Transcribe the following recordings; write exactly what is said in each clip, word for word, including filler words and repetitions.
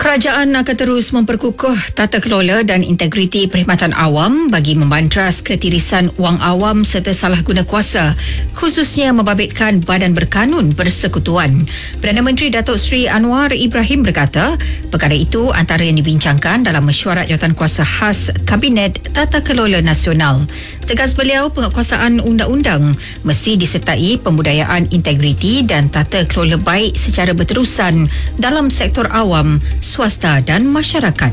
Kerajaan akan terus memperkukuh tata kelola dan integriti perkhidmatan awam bagi membantras ketirisan wang awam serta salah guna kuasa, khususnya membabitkan badan berkanun persekutuan. Perdana Menteri Datuk Seri Anwar Ibrahim berkata, perkara itu antara yang dibincangkan dalam mesyuarat jawatankuasa khas Kabinet Tata Kelola Nasional. Tegas beliau, penguatkuasaan undang-undang mesti disertai pembudayaan integriti dan tata kelola baik secara berterusan dalam sektor awam, swasta dan masyarakat.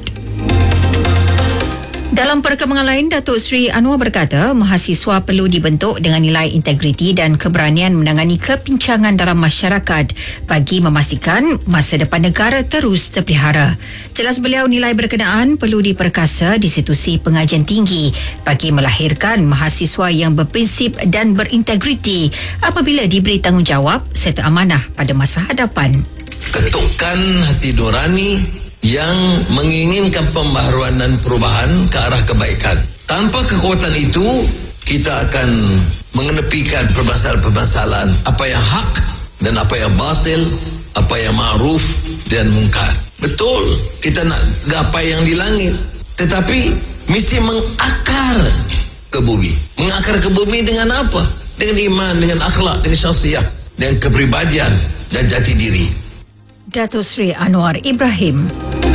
Dalam perkembangan lain, Datuk Seri Anwar berkata, mahasiswa perlu dibentuk dengan nilai integriti dan keberanian menangani kepincangan dalam masyarakat bagi memastikan masa depan negara terus terpelihara. Jelas beliau, nilai berkenaan perlu diperkasa di institusi pengajian tinggi bagi melahirkan mahasiswa yang berprinsip dan berintegriti apabila diberi tanggungjawab serta amanah pada masa hadapan. Ketukkan hati nurani yang menginginkan pembaharuan dan perubahan ke arah kebaikan. Tanpa kekuatan itu, kita akan mengenepikan permasalahan-permasalahan apa yang hak dan apa yang batil, apa yang ma'ruf dan mungkar. Betul, kita nak gapai yang di langit, tetapi mesti mengakar ke bumi. Mengakar ke bumi dengan apa? Dengan iman, dengan akhlak, dengan syahsiah, dengan kepribadian dan jati diri. Datuk Seri Anwar Ibrahim.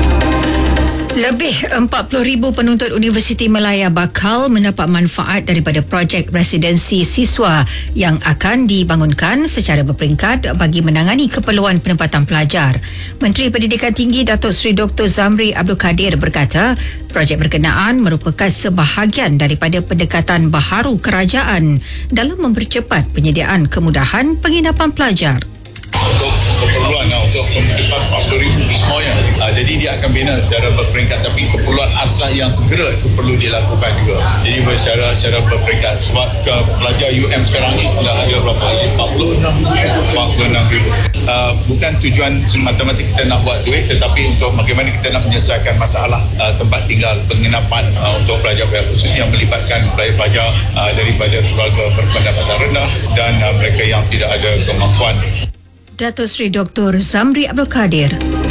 Lebih empat puluh ribu penuntut Universiti Malaya bakal mendapat manfaat daripada projek residensi siswa yang akan dibangunkan secara berperingkat bagi menangani keperluan penempatan pelajar. Menteri Pendidikan Tinggi Datuk Seri Doktor Zamri Abdul Kadir berkata, projek berkenaan merupakan sebahagian daripada pendekatan baharu kerajaan dalam mempercepat penyediaan kemudahan penginapan pelajar. Untuk keperluan untuk penempatan empat puluh ribu semuanya. Uh, jadi dia akan bina secara berperingkat, tapi keperluan asas yang segera itu perlu dilakukan juga. Jadi secara secara berperingkat, sebab uh, pelajar U M sekarang ni dah ada berapa? empat puluh enam ribu. Uh, bukan tujuan semata-mata kita nak buat duit, tetapi untuk bagaimana kita nak menyelesaikan masalah uh, tempat tinggal penginapan uh, untuk pelajar-pelajar, khususnya yang melibatkan pelajar-pelajar uh, daripada keluarga berpendapatan rendah dan uh, mereka yang tidak ada kemampuan. Datuk Seri Doktor Zamri Abdul Kadir.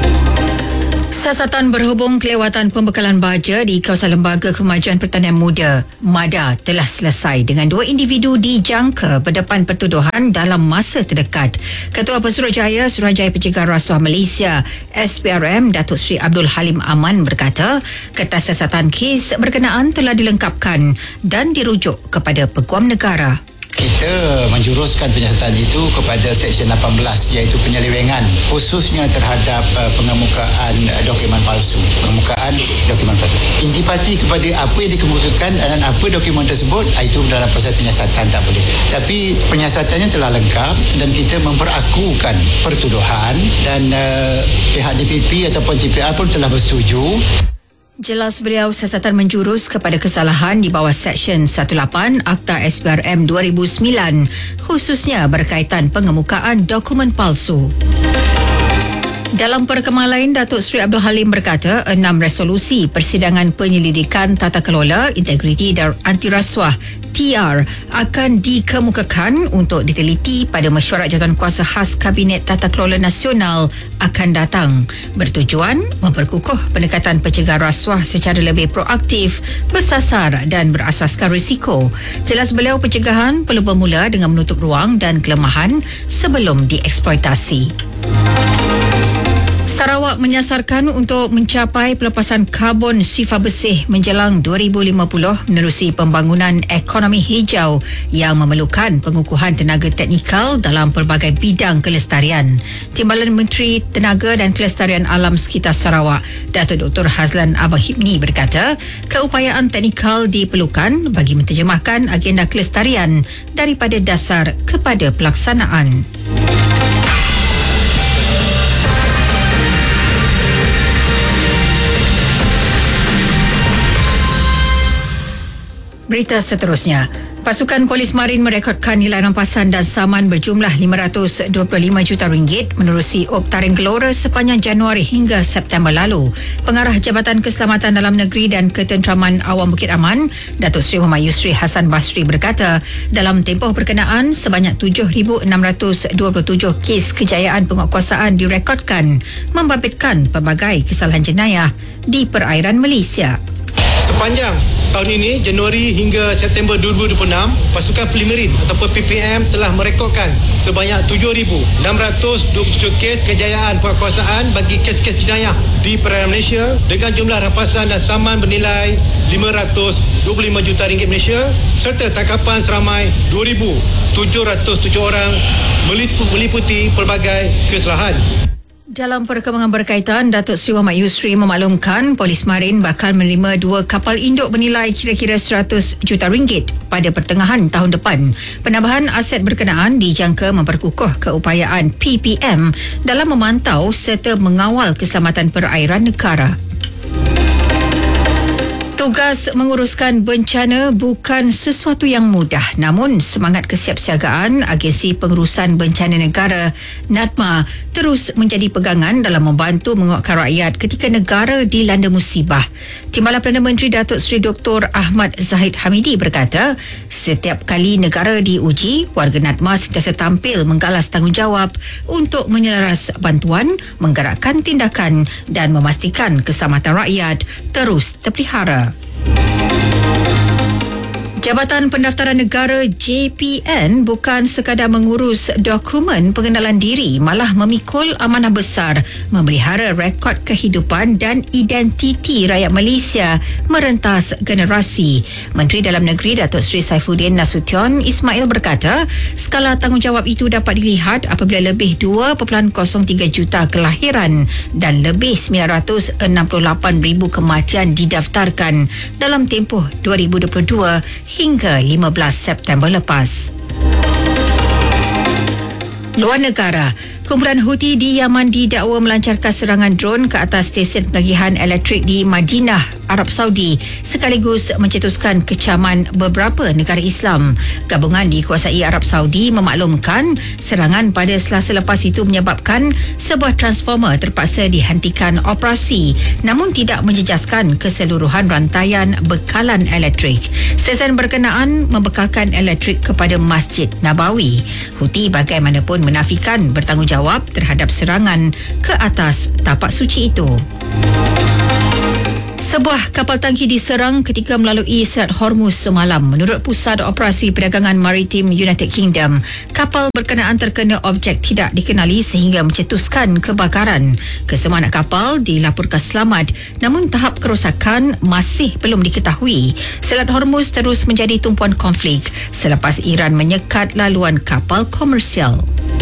Siasatan berhubung kelewatan pembekalan baja di kawasan Lembaga Kemajuan Pertanian Muda MADA telah selesai dengan dua individu dijangka berdepan pertuduhan dalam masa terdekat. Ketua Pesuruhjaya Suruhanjaya Pencegahan Rasuah Malaysia S P R M Datuk Seri Abdul Halim Aman berkata, kertas siasatan kes berkenaan telah dilengkapkan dan dirujuk kepada Peguam Negara. Kita menjuruskan penyiasatan itu kepada Seksyen lapan belas, iaitu penyelewengan khususnya terhadap uh, pengemukaan uh, dokumen palsu. Pengemukaan dokumen palsu. Intipati kepada apa yang dikemukakan dan apa dokumen tersebut, itu dalam proses penyiasatan tak boleh. Tapi penyiasatannya telah lengkap dan kita memperakukan pertuduhan dan uh, pihak D P P ataupun T P R pun telah bersetuju. Jelas beliau, siasatan menjurus kepada kesalahan di bawah Seksyen lapan belas Akta S P R M dua ribu sembilan, khususnya berkaitan pengemukaan dokumen palsu. Dalam perkembangan lain, Datuk Seri Abdul Halim berkata, enam resolusi persidangan penyelidikan tata kelola, integriti dan anti rasuah T R akan dikemukakan untuk diteliti pada mesyuarat jawatankuasa khas Kabinet Tata Kelola Nasional akan datang, bertujuan memperkukuh pendekatan pencegahan rasuah secara lebih proaktif, bersasar dan berasaskan risiko. Jelas beliau, pencegahan perlu bermula dengan menutup ruang dan kelemahan sebelum dieksploitasi. Sarawak menyasarkan untuk mencapai pelepasan karbon sifar bersih menjelang dua ribu lima puluh menerusi pembangunan ekonomi hijau yang memerlukan pengukuhan tenaga teknikal dalam pelbagai bidang kelestarian. Timbalan Menteri Tenaga dan Kelestarian Alam Sekitar Sarawak, Datuk Doktor Hazlan Abang Hibni berkata, keupayaan teknikal diperlukan bagi menterjemahkan agenda kelestarian daripada dasar kepada pelaksanaan. Berita seterusnya, Pasukan Polis Marin merekodkan nilai rampasan dan saman berjumlah lima ratus dua puluh lima juta ringgit menerusi op taring gelora sepanjang Januari hingga September lalu. Pengarah Jabatan Keselamatan Dalam Negeri dan Ketenteraman Awam Bukit Aman, Datuk Seri Muhammad Yusri Hassan Basri berkata, dalam tempoh berkenaan sebanyak tujuh ribu enam ratus dua puluh tujuh kes kejayaan penguatkuasaan direkodkan membabitkan pelbagai kesalahan jenayah di perairan Malaysia. Sepanjang tahun ini, Januari hingga September dua ribu dua puluh enam, pasukan Polimarin ataupun P P M telah merekodkan sebanyak tujuh ribu enam ratus dua puluh tujuh kes kejayaan penguatkuasaan bagi kes-kes jenayah di perairan Malaysia dengan jumlah rampasan dan saman bernilai lima ratus dua puluh lima juta ringgit Malaysia serta tangkapan seramai dua ribu tujuh ratus tujuh orang meliputi pelbagai kesalahan. Dalam perkembangan berkaitan, Datuk Seri Muhammad Yusri memaklumkan Polis Marin bakal menerima dua kapal induk bernilai kira-kira seratus juta ringgit pada pertengahan tahun depan. Penambahan aset berkenaan dijangka memperkukuh keupayaan P P M dalam memantau serta mengawal keselamatan perairan negara. Tugas menguruskan bencana bukan sesuatu yang mudah, namun semangat kesiapsiagaan Agensi Pengurusan Bencana Negara NADMA terus menjadi pegangan dalam membantu menguatkan rakyat ketika negara dilanda musibah. Timbalan Perdana Menteri Datuk Seri Doktor Ahmad Zahid Hamidi berkata, setiap kali negara diuji, warga NADMA sentiasa tampil menggalas tanggungjawab untuk menyelaras bantuan, menggerakkan tindakan dan memastikan keselamatan rakyat terus terpelihara. Jabatan Pendaftaran Negara J P N bukan sekadar mengurus dokumen pengenalan diri, malah memikul amanah besar memelihara rekod kehidupan dan identiti rakyat Malaysia merentas generasi. Menteri Dalam Negeri Datuk Seri Saifuddin Nasution Ismail berkata, skala tanggungjawab itu dapat dilihat apabila lebih dua perpuluhan kosong tiga juta kelahiran dan lebih sembilan ratus enam puluh lapan ribu kematian didaftarkan dalam tempoh dua ribu dua puluh dua hingga lima belas September lepas. Luar negara, kumpulan Houthi di Yaman didakwa melancarkan serangan drone ke atas stesen penagihan elektrik di Madinah, Arab Saudi, sekaligus mencetuskan kecaman beberapa negara Islam. Gabungan dikuasai Arab Saudi memaklumkan serangan pada Selasa lepas itu menyebabkan sebuah transformer terpaksa dihentikan operasi, namun tidak menjejaskan keseluruhan rantaian bekalan elektrik. Stesen berkenaan membekalkan elektrik kepada Masjid Nabawi. Houthi bagaimanapun menafikan bertanggungjawab terhadap serangan ke atas tapak suci itu. Sebuah kapal tangki diserang ketika melalui Selat Hormuz semalam. Menurut Pusat Operasi Perdagangan Maritim United Kingdom, kapal berkenaan terkena objek tidak dikenali sehingga mencetuskan kebakaran. Kesemua anak kapal dilaporkan selamat, namun tahap kerosakan masih belum diketahui. Selat Hormuz terus menjadi tumpuan konflik selepas Iran menyekat laluan kapal komersial.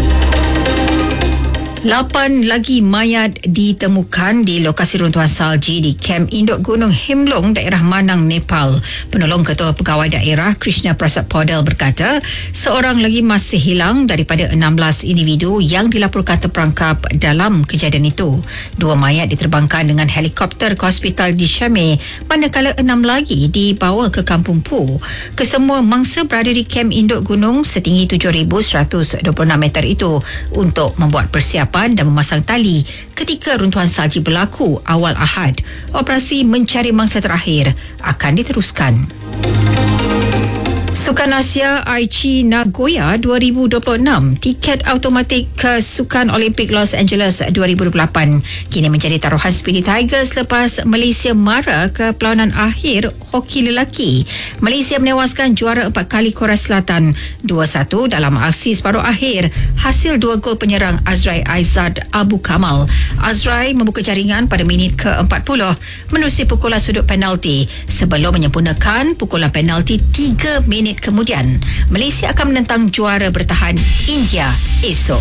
Lapan lagi mayat ditemukan di lokasi runtuhan salji di kem induk Gunung Himlung, daerah Manang, Nepal. Penolong Ketua Pegawai Daerah Krishna Prasad Podel berkata, seorang lagi masih hilang daripada enam belas individu yang dilaporkan terperangkap dalam kejadian itu. Dua mayat diterbangkan dengan helikopter ke hospital di Syame, manakala enam lagi dibawa ke Kampung Pu. Kesemua mangsa berada di kem induk gunung setinggi tujuh ribu seratus dua puluh enam meter itu untuk membuat persiapan dan memasang tali ketika runtuhan salji berlaku awal Ahad. Operasi mencari mangsa terakhir akan diteruskan. Sukan Asia Aichi Nagoya dua ribu dua puluh enam, tiket automatik ke Sukan Olimpik Los Angeles dua ribu dua puluh lapan kini menjadi taruhan Speedy Tigers lepas Malaysia mara ke perlawanan akhir hoki lelaki. Malaysia menewaskan juara empat kali Korea Selatan dua satu dalam aksi separuh akhir hasil dua gol penyerang Azrai Aizad Abu Kamal. Azrai membuka jaringan pada minit ke empat puluh menerusi pukulan sudut penalti sebelum menyempurnakan pukulan penalti tiga minit kemudian. Malaysia akan menentang juara bertahan India esok.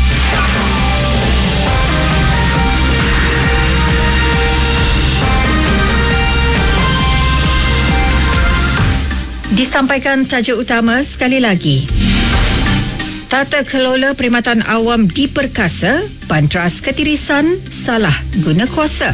Disampaikan tajuk utama sekali lagi. Tata kelola perkhidmatan awam diperkasa, Bantras ketirisan, salah guna kuasa.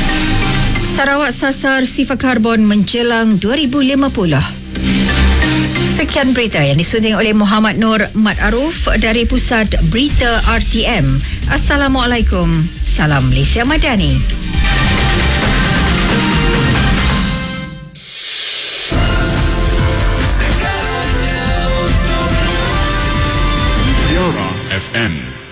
Sarawak sasar sifar karbon menjelang dua ribu lima puluh. Sekian berita yang disunting oleh Muhammad Nur Mat Aruf dari Pusat Berita R T M. Assalamualaikum. Salam Malaysia Madani. Yara F M.